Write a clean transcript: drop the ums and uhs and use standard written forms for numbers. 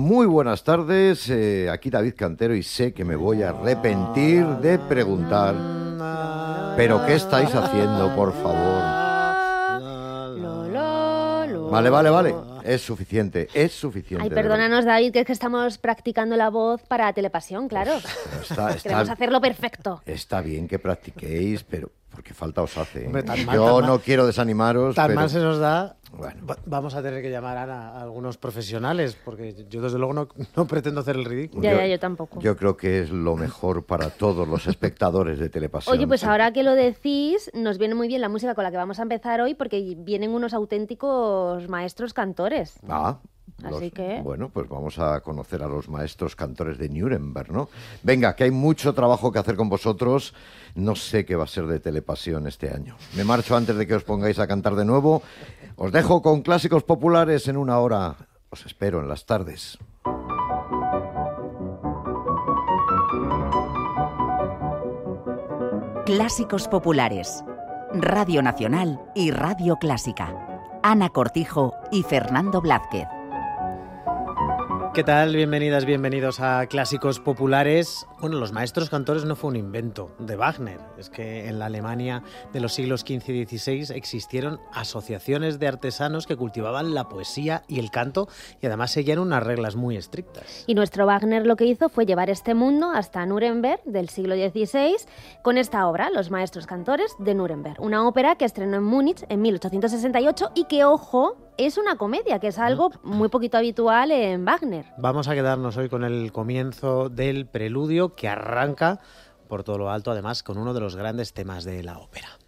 Muy buenas tardes, aquí David Cantero y sé que me voy a arrepentir de preguntar, pero ¿qué estáis haciendo, por favor? Vale, es suficiente. Ay, perdónanos, David, que es que estamos practicando la voz para Telepasión, claro. Queremos hacerlo perfecto. Está bien que practiquéis, pero porque falta os hace. Hombre, Yo no quiero desanimaros. Tan pero... mal se nos da. Bueno. Vamos a tener que llamar a algunos profesionales, porque yo desde luego no pretendo hacer el ridículo. Yo tampoco. Yo creo que es lo mejor para todos los espectadores de Telepasión. Oye, pues ahora que lo decís, nos viene muy bien la música con la que vamos a empezar hoy, porque vienen unos auténticos maestros cantores. Así que... Bueno, pues vamos a conocer a los maestros cantores de Nuremberg, ¿no? Venga, que hay mucho trabajo que hacer con vosotros. No sé qué va a ser de Telepasión este año. Me marcho antes de que os pongáis a cantar de nuevo. Os dejo con clásicos populares en una hora. Os espero en las tardes. Clásicos populares. Radio Nacional y Radio Clásica. Ana Cortijo y Fernando Blázquez. ¿Qué tal? Bienvenidas, bienvenidos a Clásicos Populares. Bueno, los maestros cantores no fue un invento de Wagner. Es que en la Alemania de los siglos XV y XVI existieron asociaciones de artesanos que cultivaban la poesía y el canto y además seguían unas reglas muy estrictas. Y nuestro Wagner lo que hizo fue llevar este mundo hasta Nuremberg del siglo XVI con esta obra, Los maestros cantores de Nuremberg. Una ópera que estrenó en Múnich en 1868 y que, ojo, es una comedia, que es algo muy poquito habitual en Wagner. Vamos a quedarnos hoy con el comienzo del preludio que arranca por todo lo alto, además, con uno de los grandes temas de la ópera.